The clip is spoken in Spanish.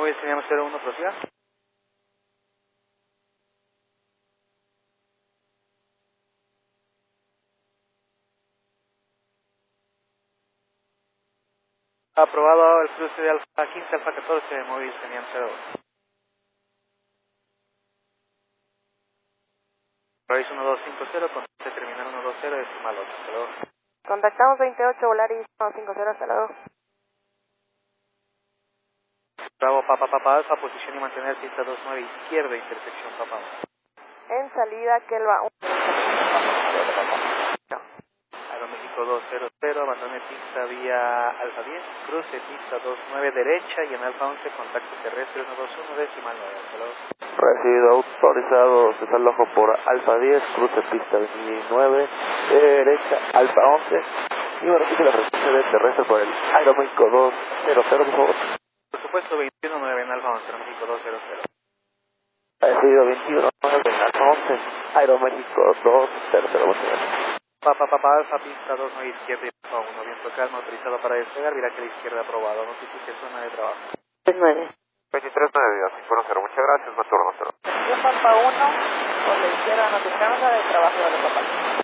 móvil teníamos 01, prosiga. Aprobado el cruce de Alfa 15, Alfa 14, móvil tenían 02. País 1250, contacto terminal 120, decimal 8, hasta luego. Contactamos 28, Volaris 150, hasta luego. Bravo, Papa Alfa, posición y mantener pista 29 izquierda, intersección Papa 1. En salida, Kelva 1. Aeroméxico 200, abandone pista vía Alfa 10, cruce pista 29 derecha y en Alfa 11 contacto terrestre 121, decimal 9, hasta luego. Recibido autorizado desalojo por Alfa 10, cruce pista 29, derecha, Alfa 11, y me repite la frecuencia de terrestre por el Aeroméxico 200, por favor. Por supuesto, 21-9 en Alfa 11, Aeroméxico 200. Recibido 21-9 en Alfa 11, Aeroméxico 200, por favor. Papa Alfa, pista 29 izquierda y Alfa 1, viento calma, autorizado para despegar, viraje a la izquierda aprobado, notifique zona de trabajo. 39. 23-9, 510, muchas gracias, buen turno. Yo Papa 1, por la izquierda, notificamos la de trabajo de Papa.